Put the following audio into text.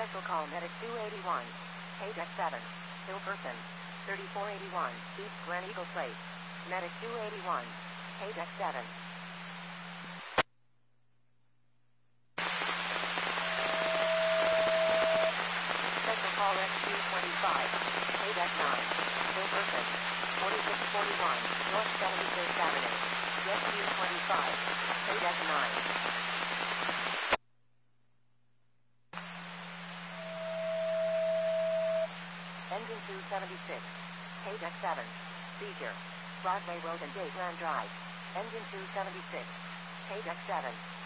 Special call Medic 281. Paydeck 7. Hill person. 3481. East Glen Eagle Place. Medic 281. Paydeck 7. Special call SQ25. Paydeck 9. Hill person. 4641. North 76th Avenue. SQ25. Paydeck 9. Engine 276. Paydeck 7. Seizure. Broadway Road and Dadeland Drive. Engine 276. Paydeck 7.